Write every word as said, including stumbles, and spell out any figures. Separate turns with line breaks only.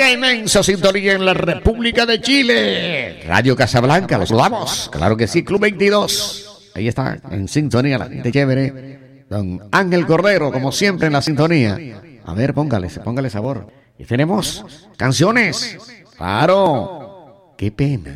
larga, inmensa sintonía en la República de Chile. Radio Casablanca, los saludamos. Claro que sí, Club veintidós. Ahí está, en sintonía, la gente chévere. Don Ángel Cordero, como siempre en la sintonía. A ver, póngale, póngale sabor. Y tenemos canciones. Claro. Qué pena.